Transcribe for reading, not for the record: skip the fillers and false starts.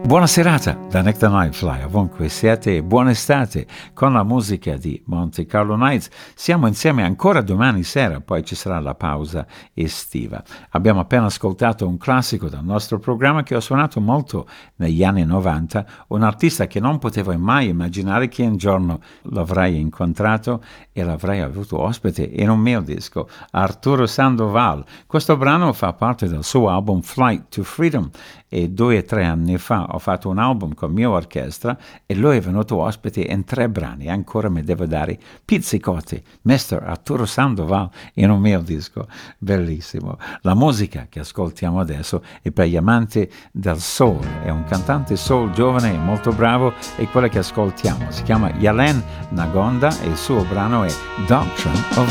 Buona serata da Nick the Nightfly, ovunque siete, e buona estate con la musica di Monte Carlo Nights. Siamo insieme ancora domani sera, poi ci sarà la pausa estiva. Abbiamo appena ascoltato un classico del nostro programma che ho suonato molto negli anni 90, un artista che non potevo mai immaginare che un giorno l'avrei incontrato e l'avrei avuto ospite in un mio disco, Arturo Sandoval. Questo brano fa parte del suo album Flight to Freedom e 2 o 3 anni fa ho fatto un album con mia orchestra e lui è venuto ospite in 3 brani. Ancora mi deve dare pizzicotti, Mr. Arturo Sandoval, in un mio disco. Bellissimo. La musica che ascoltiamo adesso è per gli amanti del soul. È un cantante soul giovane e molto bravo e quella che ascoltiamo si chiama Yalen Nagonda e il suo brano è Doctrine of